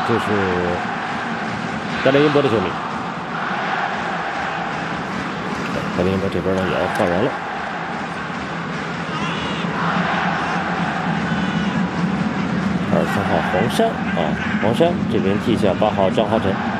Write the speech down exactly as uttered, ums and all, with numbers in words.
这是格林英博的球迷。格林英博这边呢也要换人了。二十三号黄山啊，黄山这边替下八号张浩辰。